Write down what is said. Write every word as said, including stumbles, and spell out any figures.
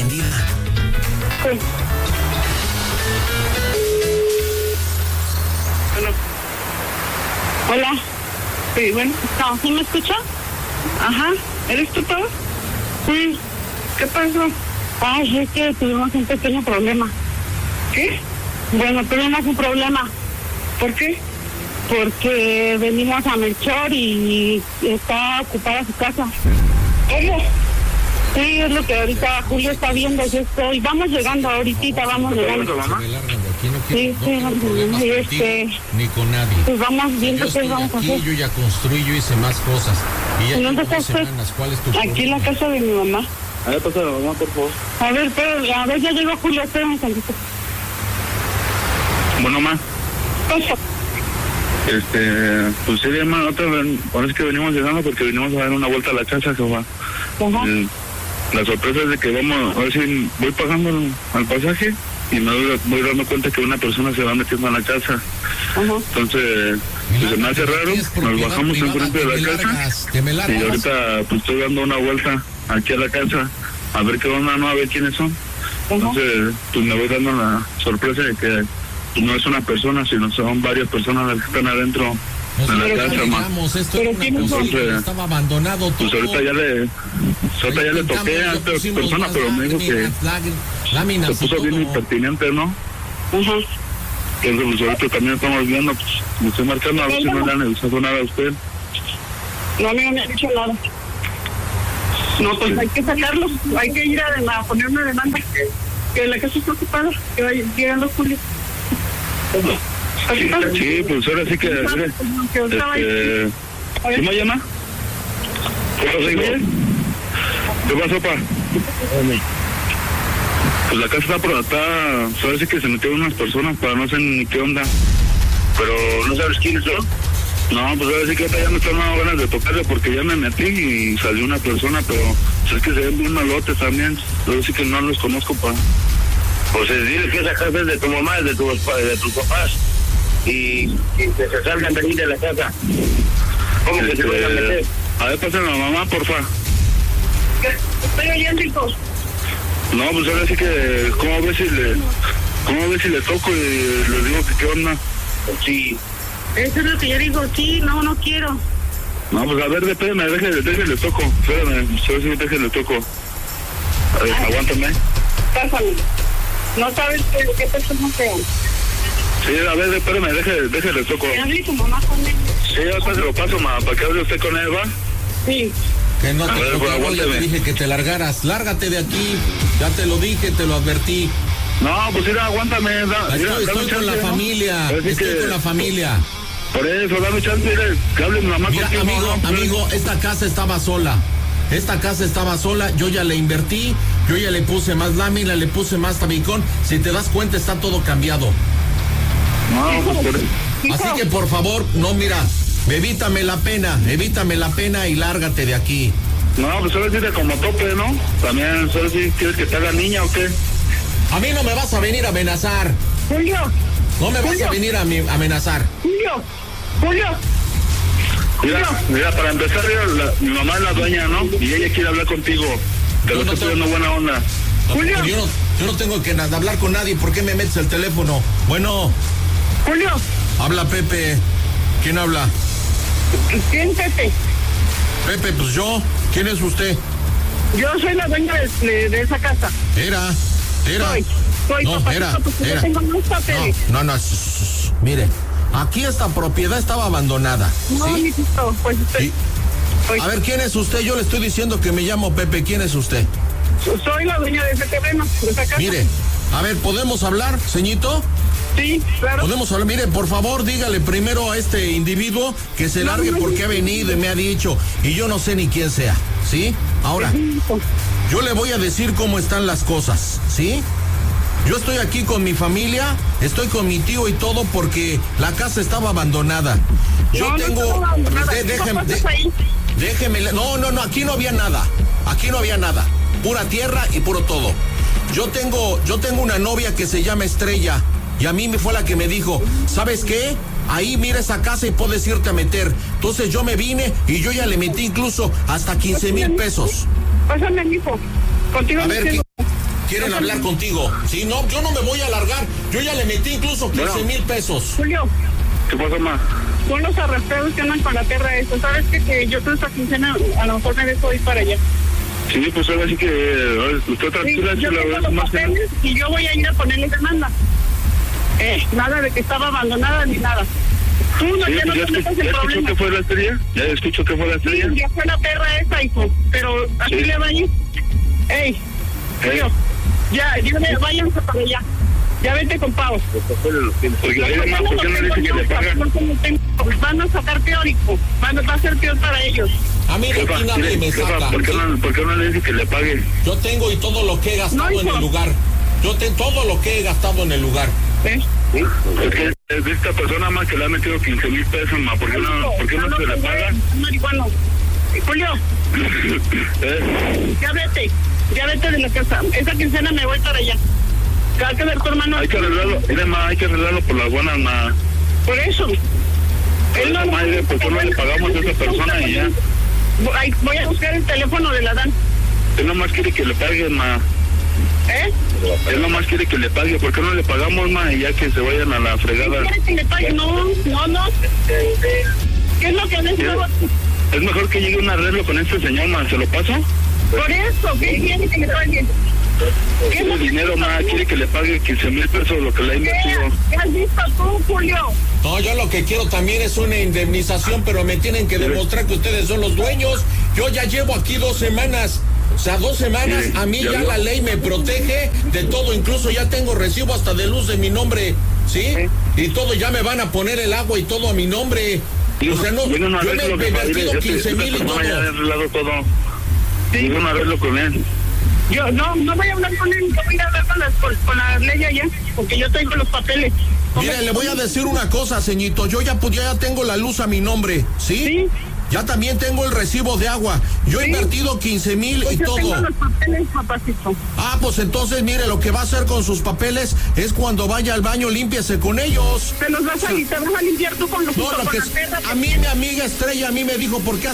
prendida. Sí. Bueno. Hola. Sí, bueno. No, ¿sí me escucha? Ajá. ¿Eres tú, todo? Sí. ¿Qué pasó? Ay, es que tuvimos un pequeño problema. ¿Qué? Bueno, tuvimos un problema. ¿Por qué? Porque venimos a Melchor y está ocupada su casa. ¿Cómo? Sí, es lo que ahorita Julio está viendo. Yo estoy, vamos llegando ahorita, vamos llegando. Se me largan de aquí, no quiero, Sí, no sí, quiero sí, problemas sí, contigo, este, ni con nadie. Pues vamos viendo Yo qué estoy vamos a aquí, hacer. yo ya construí, yo hice más cosas. Y ya ¿En dónde llevo dos está usted? semanas. ¿Cuál es tu Aquí en problema? la casa de mi mamá. A ver, pasa a la mamá, por favor. A ver, pero, a ver, ya llegó Julio, espérame un tantito. Bueno, ma, Eso. este, pues sí, ma, otra vez, ahora es que venimos llegando porque venimos a dar una vuelta a la casa, jefa. Ajá. Eh, La sorpresa es de que vamos, a ver si voy pagando el, el pasaje y me doy, voy dando cuenta que una persona se va metiendo a la casa. Ajá. Entonces, pues se me hace raro, nos bajamos enfrente de la casa y ahorita pues estoy dando una vuelta aquí a la casa a ver qué onda, no, a ver quiénes son. Entonces, pues me voy dando la sorpresa de que pues, no es una persona, sino son varias personas las que están adentro de la casa, ma. Esto era una cosa que estaba abandonado todo. Pues ahorita ya le, ahorita ya le toqué a esta persona, pero me dijo que se puso bien impertinente, ¿no? Ajá. Entonces, pues ahorita también estamos viendo, pues me estoy marcando a ver si no le han avisado nada a usted. No, a mí no me ha dicho nada. No, pues hay que sacarlo, hay que ir a, a poner una demanda, que, que la casa está ocupada, que vaya llegando Julio. Sí, pues ahora sí que... Este, ¿Sí me llama? ¿Qué pasó, hijo? ¿Qué pasó, pa? Pues la casa está por acá, ahora sí que se metieron unas personas para no sé ni qué onda. Pero no sabes quiénes son. No, pues ahora sí que ahorita ya me están dando ganas de tocarle porque ya me metí y salió una persona, pero pues es que se ven bien malotes también. Ahora sí que no los conozco, pa. Pues dile que esa casa es de tu mamá, es de tus, de tus papás. Y, y que se salgan de ahí de la casa. ¿Cómo que Este, se van a meter? A ver, pasen a la mamá, porfa. Estoy oyendo, hijos. No, pues ahora sí que, ¿cómo ves si le, cómo ves si le toco y le digo que qué onda? Sí. Eso es lo que yo digo, sí, no, no quiero. No, pues a ver, espérame, déjale, déjale toco. Espérame, a ver si déjale toco. A ver, aguántame. Pásame. No sabes qué, qué persona sea. Sí, a ver, espérame, déjale, déjale toco. Que hable tu mamá con él. Sí, ahorita se lo paso, ma, para que hable usted con él, ¿va? Sí. Que no te A ver, preocupes, pues, ya te aguántame. dije que te largaras. Lárgate de aquí. Ya te lo dije, te lo advertí. No, pues mira, aguántame. Da, mira, Estoy, dame estoy con chance, la ¿no? familia. Así Estoy que- con la familia. Por eso, dame chance, mire, que hable mi mamá Mira, contigo, amigo, ¿no? amigo, esta casa estaba sola. Esta casa estaba sola, yo ya le invertí, yo ya le puse más lámina, le puse más tabicón. Si te das cuenta, está todo cambiado. No, pues por eso. Así que por favor, no, mira, evítame la pena, evítame la pena y lárgate de aquí. No, pues ahora sí de como tope, ¿no? También, ¿ahora sí quieres que te haga niña o qué? A mí no me vas a venir a amenazar. Julio, No me vas Julio. a venir a mi- a amenazar. Julio, Julio. Mira, mira, para empezar, mira, la- mi mamá es la dueña, ¿no? Y ella quiere hablar contigo. Te lo Yo no estoy tengo- pidiendo buena onda. Julio. Yo no, yo no tengo que nada, hablar con nadie. ¿Por qué me metes el teléfono? Bueno, Julio, habla Pepe. ¿Quién habla? siéntate. Pepe, pues yo. ¿Quién es usted? Yo soy la dueña de, de, de esa casa. Era, era. Soy, soy No, papacito, era, porque yo era. tengo más papeles. No, no, no. shh, shh, shh. Mire, aquí esta propiedad estaba abandonada. No, ¿Sí? mijito, pues usted. Sí. Soy, A ver, ¿quién es usted? Yo le estoy diciendo que me llamo Pepe. ¿Quién es usted? soy la dueña de ese terreno, de esa casa. Mire, a ver, ¿podemos hablar, ceñito? Sí, claro. Podemos hablar. Mire, por favor, dígale primero a este individuo que se No, largue no, porque no. ha venido y me ha dicho. Y yo no sé ni quién sea, ¿sí? Ahora, yo le voy a decir cómo están las cosas, ¿sí? Yo estoy aquí con mi familia, estoy con mi tío y todo porque la casa estaba abandonada. Yo No, no tengo... estaba abandonada. de- ¿Qué déjeme, pasas ahí? déjeme... No, no, no, aquí no había nada. Aquí no había nada. Pura tierra y puro todo. Yo tengo, yo tengo una novia que se llama Estrella y a mí me fue la que me dijo, ¿sabes qué? Ahí mira esa casa y puedes irte a meter. Entonces yo me vine y yo ya le metí incluso hasta quince mil pesos. Pásame, mijo. Contigo A no ver, quiero. ¿qué, quieren hablar contigo. Sí, no, yo no me voy a alargar. Yo ya le metí incluso quince mil pesos. Julio. ¿Qué pasa, ma? Son los arrastrados que andan con la tierra eso. ¿Sabes qué? Que yo creo que esta quincena a lo mejor me dejo ir para allá. Sí, pues ahora sí que usted tranquila, sí, yo la tengo verdad los más papeles que... y yo voy a ir a ponerle demanda. Eh, nada de que estaba abandonada ni nada. Tú no, sí, ya no ya te metas en ¿Ya problemas. escuchó que fue la estrella? ¿Ya escuchó que fue la estrella? Sí, ya fue la perra esa, hijo. Pero así sí. le va a ir. Ey, tío, ya, dígame, váyanse para allá. Ya vete con Pau. Porque ahí, ma, ¿por qué no le dice que le paga? Van a sacar peor, hijo. Van, va a ser peor para ellos. A mí de aquí nadie me saca. ¿Por qué no, por qué no le dice que le pague? Yo tengo y todo lo que he gastado no, en el lugar. Yo tengo todo lo que he gastado en el lugar. ¿Eh? ¿Sí? Es que es de esta persona más que le ha metido quince mil pesos, ma. ¿Por qué no, ¿por qué no, no se le paga? Marihuano. Julio. ¿Eh? Ya vete. Ya vete de la casa. Esa quincena me voy para allá. ¿Qué va a ver tu hermano? Hay que arreglarlo, mire, ma, hay que arreglarlo por las buenas, ma. Por eso. Por eso, ma, ¿por qué no le pagamos a esa persona y ya? Voy a buscar el teléfono de la Dan. Él nomás quiere que le pague, ma. ¿Eh? Él nomás quiere que le pague. ¿Por qué no le pagamos, ma? Y ya que se vayan a la fregada. ¿Quiere que le pague? No, no, no. ¿Qué es lo que haces luego? Es mejor que llegue un arreglo con este señor, ma. ¿Se lo paso? Por eso, ¿qué quiere que le pague? ¿Qué es el dinero, ma? Quiere que le pague quince mil pesos lo que le ha invertido. ¿Qué has visto tú, Julio? No, yo lo que quiero también es una indemnización, pero me tienen que demostrar que ustedes son los dueños. Yo ya llevo aquí dos semanas. O sea, dos semanas, a mí ya la ley me protege de todo, incluso ya tengo recibo hasta de luz de mi nombre, ¿sí? Y todo, ya me van a poner el agua y todo a mi nombre. O sea, no, yo me he invertido quince mil y todo. Ya he arreglado todo. Sí. Yo no arreglo con él. Yo no, no voy a hablar con él, yo voy a hablar con la, con, con la ley allá, porque yo tengo los papeles. Mire, le voy a decir una cosa, señorito, yo ya, pues, ya tengo la luz a mi nombre, ¿sí? Sí. Ya también tengo el recibo de agua. Yo he ¿Sí? invertido quince mil pues y yo todo. Tengo los papeles, papacito. Ah, pues entonces, mire, lo que va a hacer con sus papeles es cuando vaya al baño, límpiese con ellos. Te los vas a, te vas a limpiar tú con los No, lo que es, a mí mi amiga Estrella a mí me dijo, ¿por qué